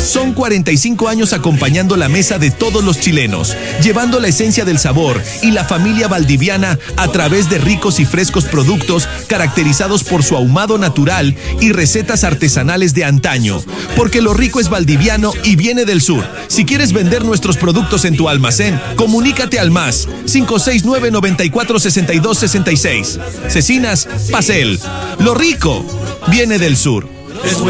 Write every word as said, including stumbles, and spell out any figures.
Son cuarenta y cinco años acompañando la mesa de todos los chilenos, llevando la esencia del sabor y la familia valdiviana a través de ricos y frescos productos caracterizados por su ahumado natural y recetas artesanales de antaño. Porque lo rico es valdiviano y viene del sur. Si quieres vender nuestros productos en tu almacén, comunícate al más cinco seis nueve, noventa y cuatro, sesenta y dos, sesenta y seis. Cecinas Pacel. Lo rico viene del sur.